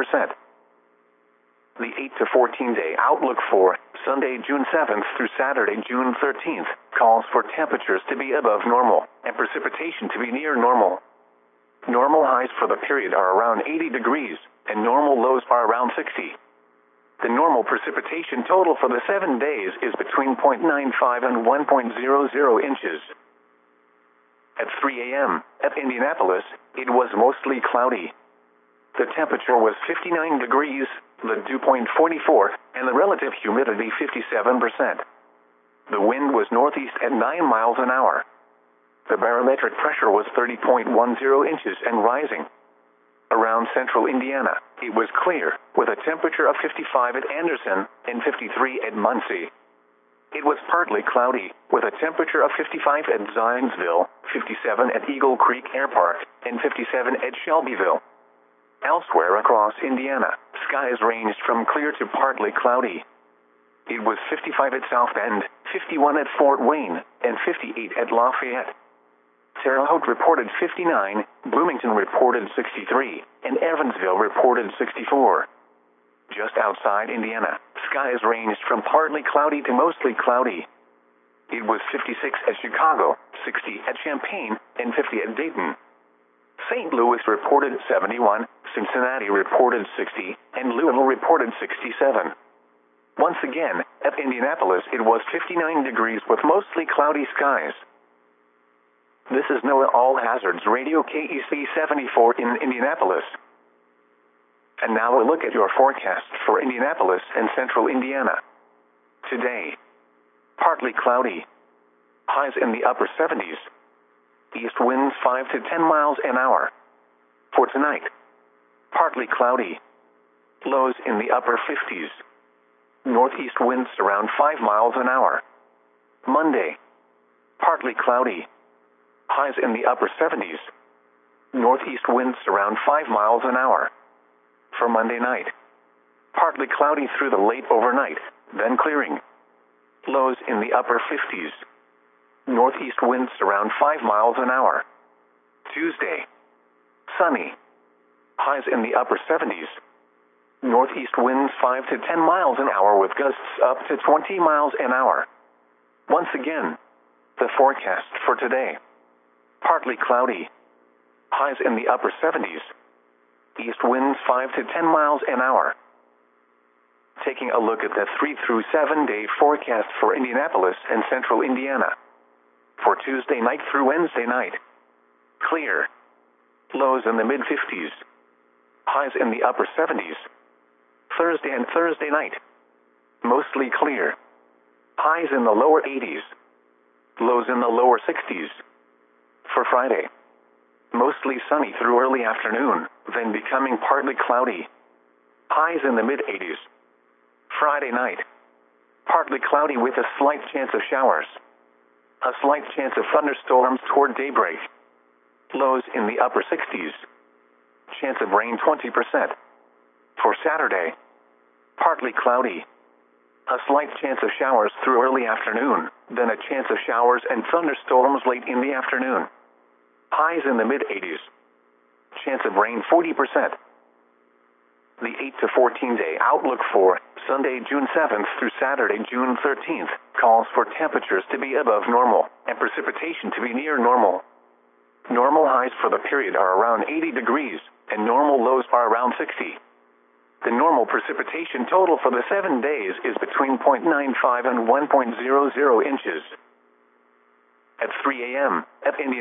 The 8 to 14 day outlook for Sunday, June 7th through Saturday, June 13th, calls for temperatures to be above normal and precipitation to be near normal. Normal highs for the period are around 80 degrees, and normal lows are around 60. The normal precipitation total for the 7 days is between 0.95 and 1.00 inches. At 3 a.m., at Indianapolis, it was mostly cloudy. The temperature was 59 degrees, the dew point 44, and the relative humidity 57%. The wind was northeast at 9 miles an hour. The barometric pressure was 30.10 inches and rising. Around central Indiana, it was clear, with a temperature of 55 at Anderson and 53 at Muncie. It was partly cloudy, with a temperature of 55 at Zionsville, 57 at Eagle Creek Air Park, and 57 at Shelbyville. Elsewhere across Indiana, skies ranged from clear to partly cloudy. It was 55 at South Bend, 51 at Fort Wayne, and 58 at Lafayette. Terre Haute reported 59, Bloomington reported 63, and Evansville reported 64. Just outside Indiana, skies ranged from partly cloudy to mostly cloudy. It was 56 at Chicago, 60 at Champaign, and 50 at Dayton. St. Louis reported 71, Cincinnati reported 60, and Louisville reported 67. Once again, at Indianapolis it was 59 degrees with mostly cloudy skies. This is NOAA All Hazards Radio KEC 74 in Indianapolis. And now a look at your forecast for Indianapolis and central Indiana. Today, partly cloudy. Highs in the upper 70s. East winds 5 to 10 miles an hour. For tonight, partly cloudy. Lows in the upper 50s. Northeast winds around 5 miles an hour. Monday, partly cloudy. Highs in the upper 70s. Northeast winds around 5 miles an hour. For Monday night, partly cloudy through the late overnight, then clearing. Lows in the upper 50s. Northeast winds around 5 miles an hour. Tuesday, sunny. Highs in the upper 70s. Northeast winds 5 to 10 miles an hour with gusts up to 20 miles an hour. Once again, the forecast for today. Partly cloudy. Highs in the upper 70s. East winds 5 to 10 miles an hour. Taking a look at the 3 through 7 day forecast for Indianapolis and central Indiana. For Tuesday night through Wednesday night. Clear. Lows in the mid-50s. Highs in the upper 70s. Thursday and Thursday night. Mostly clear. Highs in the lower 80s. Lows in the lower 60s. For Friday. Mostly sunny through early afternoon, then becoming partly cloudy. Highs in the mid-80s. Friday night. Partly cloudy with a slight chance of showers. A slight chance of thunderstorms toward daybreak. Lows in the upper 60s. Chance of rain 20%. For Saturday. Partly cloudy. A slight chance of showers through early afternoon, then a chance of showers and thunderstorms late in the afternoon. Highs in the mid-80s. Chance of rain 40%. The 8 to 14 day outlook for Sunday, June 7th through Saturday, June 13th, calls for temperatures to be above normal and precipitation to be near normal. Normal highs for the period are around 80 degrees, and normal lows are around 60. The normal precipitation total for the 7 days is between 0.95 and 1.00 inches. At 3 a.m., at Indian